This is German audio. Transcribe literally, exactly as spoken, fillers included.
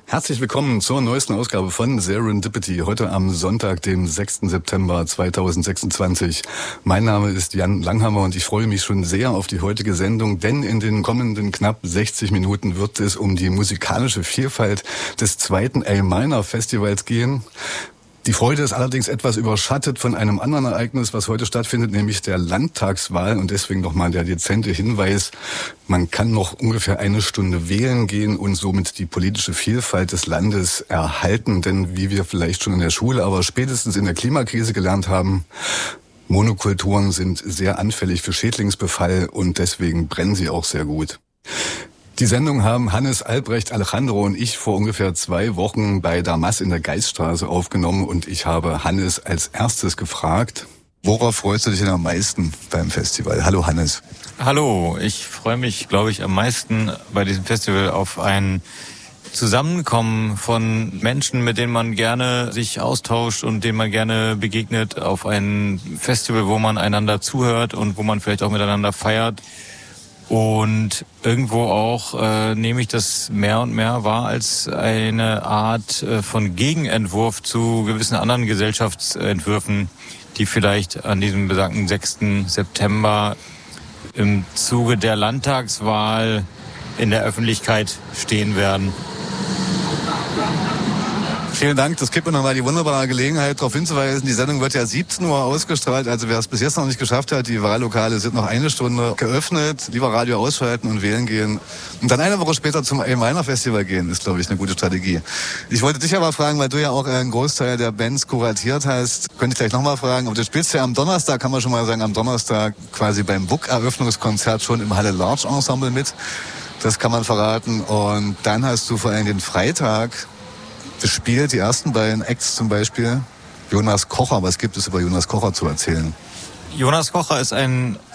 Herzlich willkommen zur neuesten Ausgabe von Serendipity, heute am Sonntag, dem sechsten September zweitausendsechsundzwanzig. Mein Name ist Jan Langhammer und ich freue mich schon sehr auf die heutige Sendung, denn in den kommenden knapp sechzig Minuten wird es um die musikalische Vielfalt des zweiten A-Minor Festivals gehen. Die Freude ist allerdings etwas überschattet von einem anderen Ereignis, was heute stattfindet, nämlich der Landtagswahl. Und deswegen nochmal der dezente Hinweis, man kann noch ungefähr eine Stunde wählen gehen und somit die politische Vielfalt des Landes erhalten. Denn wie wir vielleicht schon in der Schule, aber spätestens in der Klimakrise gelernt haben, Monokulturen sind sehr anfällig für Schädlingsbefall und deswegen brennen sie auch sehr gut. Die Sendung haben Hannes, Albrecht, Alejandro und ich vor ungefähr zwei Wochen bei Damas in der Geiststraße aufgenommen und ich habe Hannes als erstes gefragt, worauf freust du dich denn am meisten beim Festival? Hallo Hannes. Hallo, ich freue mich, glaube ich, am meisten bei diesem Festival auf ein Zusammenkommen von Menschen, mit denen man gerne sich austauscht und denen man gerne begegnet, auf ein Festival, wo man einander zuhört und wo man vielleicht auch miteinander feiert. Und irgendwo auch äh, nehme ich das mehr und mehr wahr als eine Art äh, von Gegenentwurf zu gewissen anderen Gesellschaftsentwürfen, die vielleicht an diesem besagten sechsten September im Zuge der Landtagswahl in der Öffentlichkeit stehen werden. Vielen Dank. Das gibt mir nochmal die wunderbare Gelegenheit, darauf hinzuweisen, die Sendung wird ja siebzehn Uhr ausgestrahlt. Also wer es bis jetzt noch nicht geschafft hat, die Wahllokale sind noch eine Stunde geöffnet. Lieber Radio ausschalten und wählen gehen. Und dann eine Woche später zum A-Minor Festival gehen, ist, glaube ich, eine gute Strategie. Ich wollte dich aber fragen, weil du ja auch einen Großteil der Bands kuratiert hast, könnte ich gleich nochmal fragen. Aber du spielst ja am Donnerstag, kann man schon mal sagen, am Donnerstag quasi beim B U K-Eröffnungskonzert schon im Halle Large Ensemble mit. Das kann man verraten. Und dann hast du vor allem den Freitag gespielt, die ersten beiden Acts zum Beispiel. Jonas Kocher, was gibt es über Jonas Kocher zu erzählen? Jonas Kocher ist ein